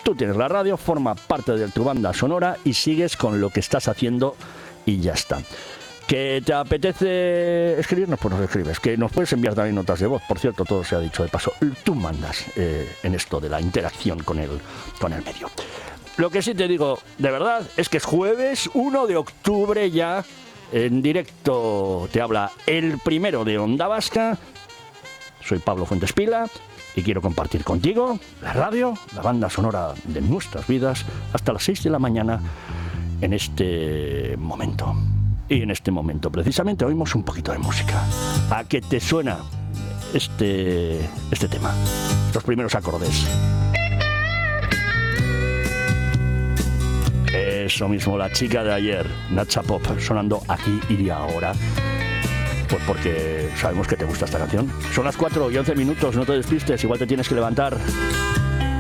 Tú tienes la radio, forma parte de tu banda sonora y sigues con lo que estás haciendo y ya está. ¿Que te apetece escribirnos? Pues nos escribes. Que nos puedes enviar también notas de voz. Por cierto, todo se ha dicho de paso. Tú mandas en esto de la interacción con el medio. Lo que sí te digo, de verdad, es que es jueves 1 de octubre ya. En directo te habla el primero de Onda Vasca. Soy Pablo Fuentes Pila y quiero compartir contigo la radio, la banda sonora de nuestras vidas, hasta las 6 de la mañana en este momento. Y en este momento, precisamente, oímos un poquito de música. ¿A qué te suena este tema? Los primeros acordes. Eso mismo, la chica de ayer, Nacha Pop, sonando aquí y ahora. Pues porque sabemos que te gusta esta canción. Son las 4 y 11 minutos, no te despistes, igual te tienes que levantar.